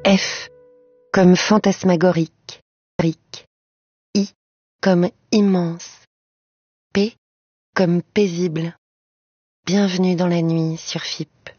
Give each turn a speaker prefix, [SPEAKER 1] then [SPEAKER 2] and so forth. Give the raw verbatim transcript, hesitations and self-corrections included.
[SPEAKER 1] F comme fantasmagorique, I comme immense, P comme paisible. Bienvenue dans la nuit sur F I P.